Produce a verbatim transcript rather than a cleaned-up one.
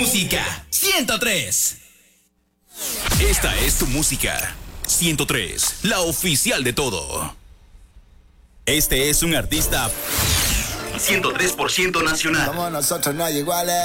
música ciento tres. Esta es tu música ciento tres, la oficial de todo. Este es un artista ciento tres por ciento nacional. Somos nosotros, no hay iguales.